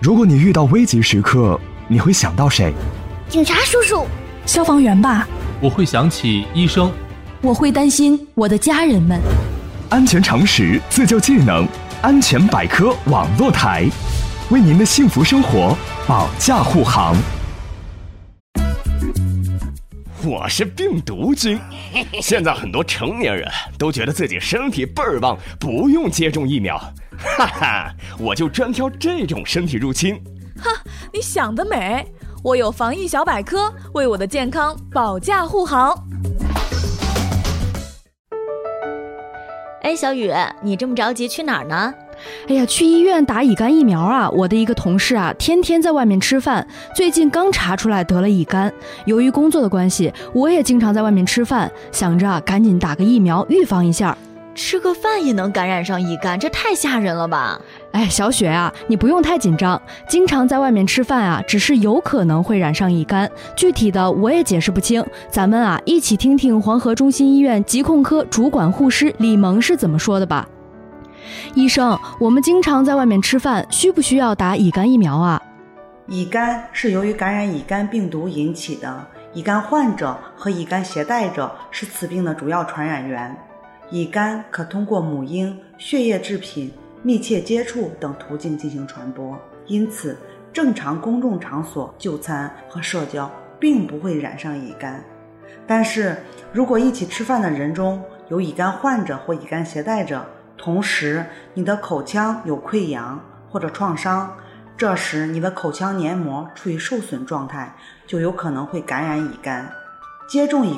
如果你遇到危急时刻，你会想到谁？ 警察叔叔。 消防员吧。 我会想起医生。 我会担心我的家人们。 安全常识，自救技能，安全百科网络台，为您的幸福生活保驾护航。 我是病毒君。现在很多成年人都觉得自己身体倍儿棒，不用接种疫苗。哈哈，我就专挑这种身体入侵。 哈，你想得美！我有防疫小百科，为我的健康保驾护航。 哎，小雨，你这么着急去哪儿呢？ 哎呀，去医院打乙肝疫苗啊！我的一个同事啊，天天在外面吃饭，最近刚查出来得了乙肝。由于工作的关系，我也经常在外面吃饭，想着赶紧打个疫苗预防一下。 吃个饭也能感染上乙肝，这太吓人了吧？ 哎，小雪啊，你不用太紧张，经常在外面吃饭啊，只是有可能会染上乙肝，具体的我也解释不清。咱们啊，一起听听黄河中心医院疾控科主管护士李萌是怎么说的吧。医生，我们经常在外面吃饭，需不需要打乙肝疫苗啊？ 乙肝是由于感染乙肝病毒引起的，乙肝患者和乙肝携带者是此病的主要传染源。乙肝可通过母婴、血液制品、密切接触等途径进行传播，因此正常公众场所就餐和社交并不会染上乙肝。但是如果一起吃饭的人中有乙肝患者或乙肝携带者，同时你的口腔有溃疡或者创伤，这时你的口腔黏膜处于受损状态，就有可能会感染乙肝。接种乙